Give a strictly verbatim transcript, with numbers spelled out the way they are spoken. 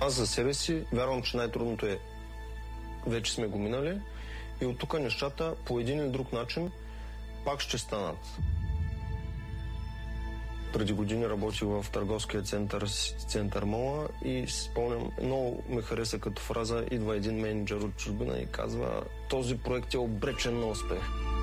Аз за себе си вярвам, че най-трудното е вече сме го минали и от тук нещата по един или друг начин пак ще станат. Преди години работих в търговския център, център Мола и спомням, много ме хареса като фраза, идва един мениджър от чужбина и казва: този проект е обречен на успех.